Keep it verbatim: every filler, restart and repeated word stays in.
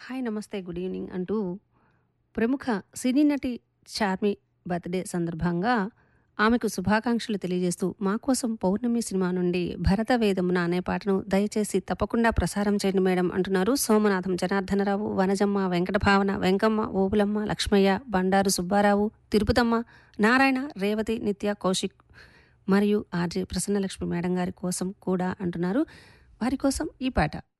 Hi నమస్తే good evening అంటూ ప్రముఖ సినీ నటి చార్మి బర్త్డే సందర్భంగా ఆమెకు శుభాకాంక్షలు తెలియజేస్తూ మా కోసం పౌర్ణమి సినిమా నుండి భరత వేదమున అనే పాటను దయచేసి తప్పకుండా ప్రసారం చేయండి మేడం అంటున్నారు సోమనాథం, జనార్దనరావు, వనజమ్మ, వెంకట భావన, వెంకమ్మ, ఓబులమ్మ, లక్ష్మయ్య, బండారు సుబ్బారావు, తిరుపతమ్మ, నారాయణ, రేవతి, నిత్య, కౌశిక్ మరియు ఆర్జే ప్రసన్నలక్ష్మి మేడం గారి కోసం కూడా అంటున్నారు. వారి కోసం ఈ పాట.